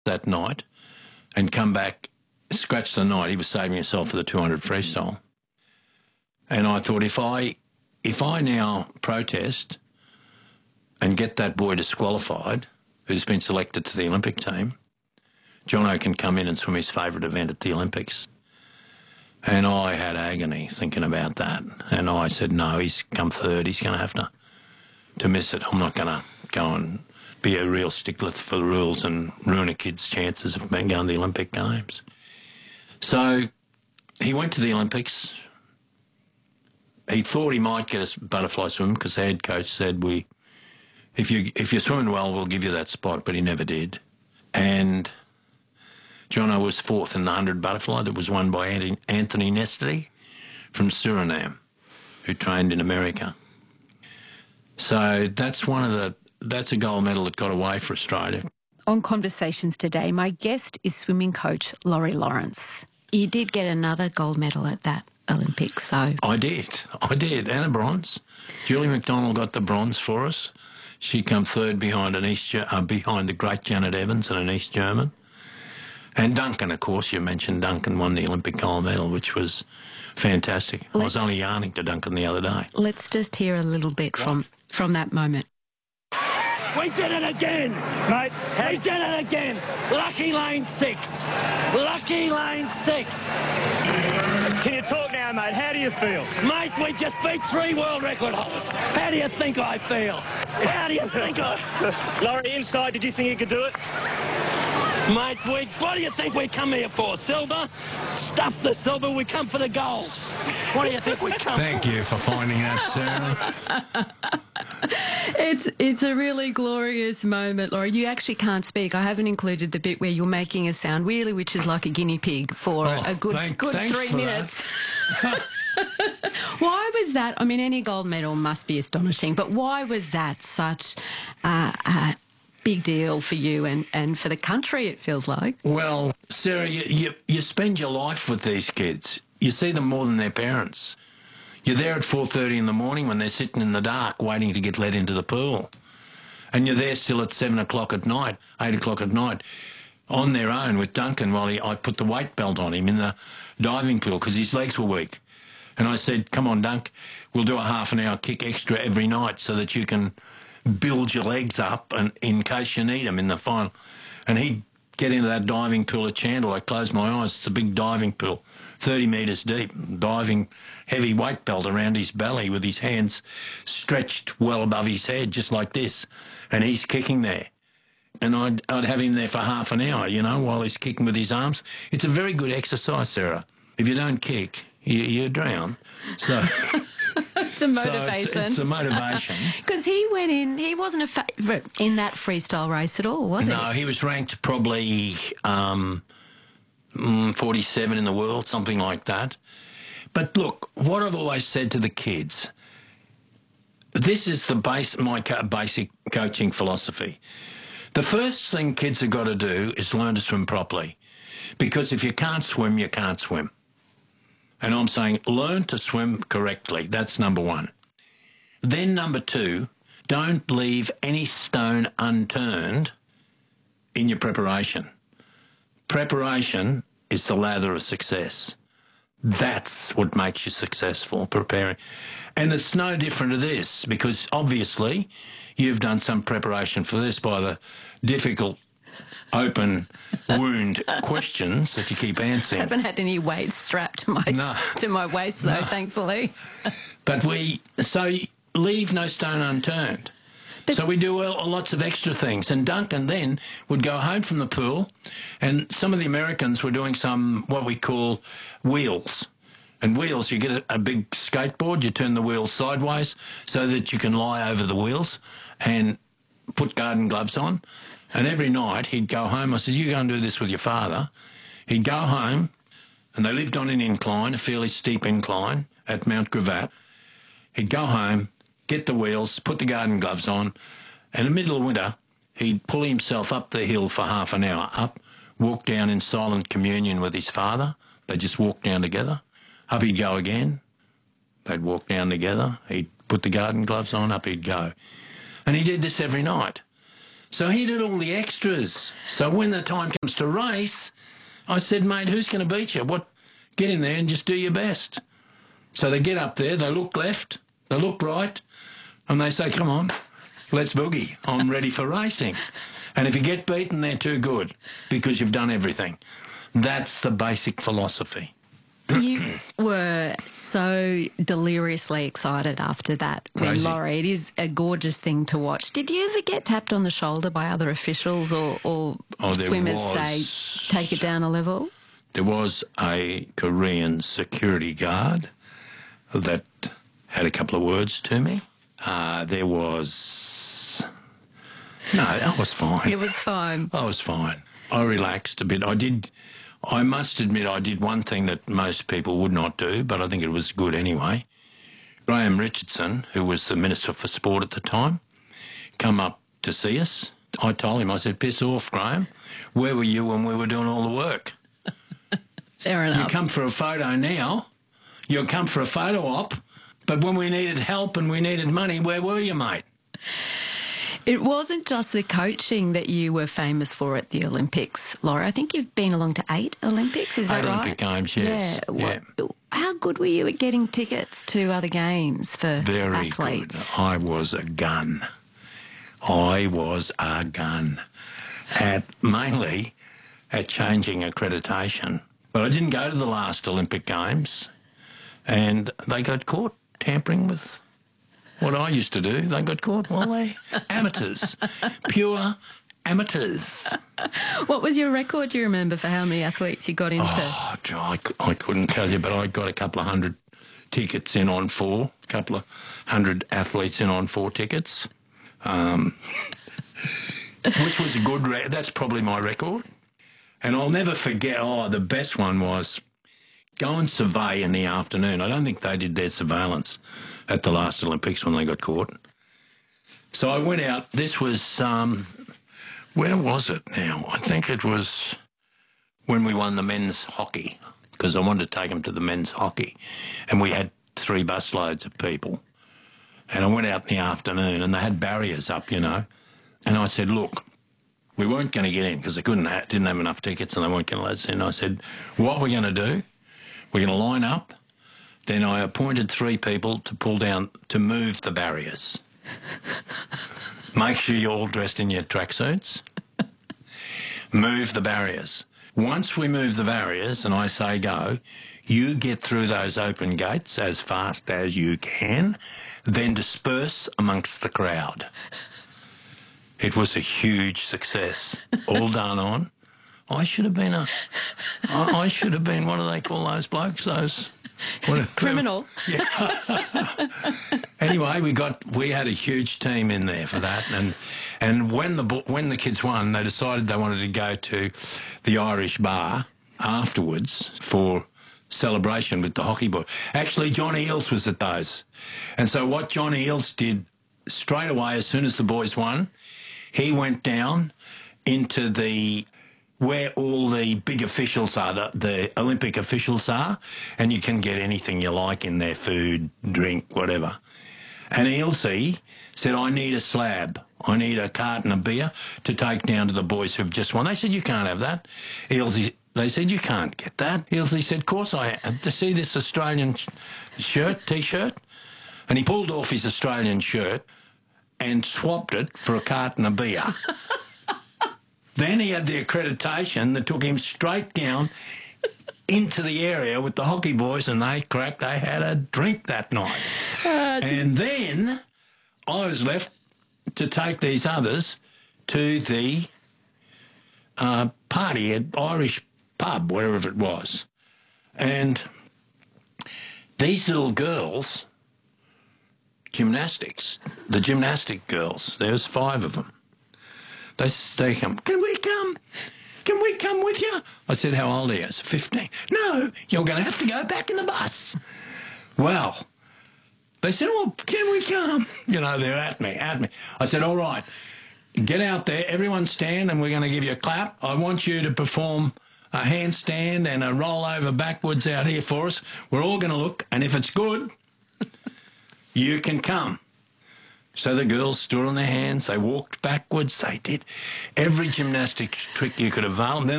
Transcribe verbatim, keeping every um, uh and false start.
that night and come back, scratch the night. He was saving himself for the two hundred freestyle. And I thought, if I, if I now protest and get that boy disqualified, who's been selected to the Olympic team, Jono can come in and swim his favourite event at the Olympics. And I had agony thinking about that. And I said, no, he's come third. He's going to have to, to miss it. I'm not going to go and be a real stickler for the rules and ruin a kid's chances of going to the Olympic Games. So he went to the Olympics. He thought he might get a butterfly swim because the head coach said, "We, if you if you're swimming well, we'll give you that spot," but he never did. And Jono was fourth in the one hundred butterfly that was won by Anthony Nestity from Suriname, who trained in America. So that's one of the, that's a gold medal that got away for Australia. On Conversations today, my guest is swimming coach Laurie Lawrence. You did get another gold medal at that Olympics, though. I did. I did. And a bronze. Julie McDonald got the bronze for us. She come third behind an East uh, behind the great Janet Evans and an East German. And Duncan, of course, you mentioned Duncan won the Olympic gold medal, which was fantastic. Let's, I was only yarning to Duncan the other day. Let's just hear a little bit from, from that moment. We did it again, mate. We did it again. Lucky lane six. Lucky lane six. Can you talk now, mate? How do you feel? Mate, we just beat three world record holders. How do you think I feel? How do you think I... Laurie, inside, did you think you could do it? Mate, we, what do you think we come here for? Silver? Stuff the silver, we come for the gold. What do you think we come Thank for? you for finding that, Sarah. It's it's a really glorious moment, Laurie. You actually can't speak. I haven't included the bit where you're making a sound, really, which is like a guinea pig for oh, a good, thanks, good thanks three for minutes. Why was that? I mean, any gold medal must be astonishing, but why was that such uh, a big deal for you and, and for the country, it feels like? Well, Sarah, you, you, you spend your life with these kids. You see them more than their parents. You're there at four thirty in the morning when they're sitting in the dark waiting to get let into the pool. And you're there still at seven o'clock at night, eight o'clock at night, on their own with Duncan while he, I put the weight belt on him in the diving pool because his legs were weak. And I said, come on, Dunk, we'll do a half an hour kick extra every night so that you can build your legs up and in case you need them in the final. And he'd get into that diving pool at Chandler. I closed my eyes. It's a big diving pool, thirty metres deep, diving heavy weight belt around his belly with his hands stretched well above his head, just like this. And he's kicking there. And I'd, I'd have him there for half an hour, you know, while he's kicking with his arms. It's a very good exercise, Sarah. If you don't kick, you, you drown. So... It's a motivation. So it's, it's a motivation. Because he went in, he wasn't a favourite in that freestyle race at all, was he? No, he was ranked probably um, forty-seven in the world, something like that. But look, what I've always said to the kids, this is the base, my co- basic coaching philosophy. The first thing kids have got to do is learn to swim properly. Because if you can't swim, you can't swim. And I'm saying learn to swim correctly. That's number one. Then number two, don't leave any stone unturned in your preparation. Preparation is the ladder of success. That's what makes you successful, preparing. And it's no different to this because obviously you've done some preparation for this by the difficult open wound questions that you keep answering. I haven't had any weights strapped to my, no. to my waist, though, no. thankfully. But we, so leave no stone unturned. But so we do lots of extra things. And Duncan then would go home from the pool, and some of the Americans were doing some, what we call wheels. And wheels, you get a, a big skateboard, you turn the wheels sideways so that you can lie over the wheels and put garden gloves on. And every night he'd go home. I said, you go and do this with your father. He'd go home, and they lived on an incline, a fairly steep incline at Mount Gravatt. He'd go home, get the wheels, put the garden gloves on, and in the middle of winter, he'd pull himself up the hill for half an hour, up, walk down in silent communion with his father. They'd just walk down together. Up he'd go again. They'd walk down together. He'd put the garden gloves on, up he'd go. And he did this every night. So he did all the extras. So when the time comes to race, I said, mate, who's going to beat you? What? Get in there and just do your best. So they get up there, they look left, they look right, and they say, come on, let's boogie. I'm ready for racing. And if you get beaten, they're too good because you've done everything. That's the basic philosophy. You were so deliriously excited after that win, Crazy. Laurie. It is a gorgeous thing to watch. Did you ever get tapped on the shoulder by other officials or, or Oh, there swimmers was. say, take it down a level? There was a Korean security guard that had a couple of words to me. Uh, there was... No, I was fine. It was fine. I was fine. I relaxed a bit. I did... I must admit I did one thing that most people would not do, but I think it was good anyway. Graham Richardson, who was the Minister for Sport at the time, come up to see us. I told him, I said, piss off, Graham. Where were you when we were doing all the work? Fair You enough. come for a photo now, you'll come for a photo op, but when we needed help and we needed money, where were you, mate? It wasn't just the coaching that you were famous for at the Olympics, Laura. I think you've been along to eight Olympics, is that Eight right? Olympic Games, yes. Yeah. Yeah. What, how good were you at getting tickets to other games for Very athletes? good. I was a gun. I was a gun. At mainly at changing accreditation. But I didn't go to the last Olympic Games, and they got caught tampering with what I used to do. They got caught. Well, they amateurs, pure amateurs. What was your record, do you remember, for how many athletes you got into? Oh, gee, I, c- I couldn't tell you, but I got a couple of hundred tickets in on four, a couple of hundred athletes in on four tickets, um, which was a good, re- that's probably my record. And I'll never forget, oh, the best one was go and survey in the afternoon. I don't think they did their surveillance at the last Olympics when they got caught. So I went out, this was, um, where was it now? I think it was when we won the men's hockey, because I wanted to take them to the men's hockey. And we had three busloads of people. And I went out in the afternoon and they had barriers up, you know. And I said, look, we weren't going to get in because they couldn't ha- didn't have enough tickets and they weren't going to let us in. I said, what we're going to do, we're going to line up. Then I appointed three people to pull down, to move the barriers. Make sure you're all dressed in your tracksuits. Move the barriers. Once we move the barriers and I say go, you get through those open gates as fast as you can, then disperse amongst the crowd. It was a huge success. All done on. I should have been a. I, I should have been. What do they call those blokes? Those what, Criminal. Yeah. Anyway, we got we had a huge team in there for that, and and when the bo- when the kids won, they decided they wanted to go to the Irish bar afterwards for celebration with the hockey boy. Actually, John Eales was at those, and so what John Eales did straight away as soon as the boys won, he went down into the where all the big officials are, the, the Olympic officials are, and you can get anything you like in there, food, drink, whatever. And Ealesy said, I need a slab. I need a carton of beer to take down to the boys who've just won. They said, you can't have that. Ealesy, they said, you can't get that. Ealesy said, of course I have. To see this Australian sh- shirt, T-shirt? And he pulled off his Australian shirt and swapped it for a carton of beer. Then he had the accreditation that took him straight down into the area with the hockey boys, and they cracked. They had a drink that night. Uh, and then I was left to take these others to the uh, party at Irish pub, wherever it was. And these little girls, gymnastics, the gymnastic girls, there was five of them. They, they come, can we come? Can we come with you? I said, how old are you? I said, fifteen. No, you're going to have to go back in the bus. Well, they said, oh, can we come? You know, they're at me, at me. I said, all right, get out there, everyone stand, and we're going to give you a clap. I want you to perform a handstand and a roll over backwards out here for us. We're all going to look, and if it's good, you can come. So the girls stood on their hands, they walked backwards, they did every gymnastics trick you could avail. And then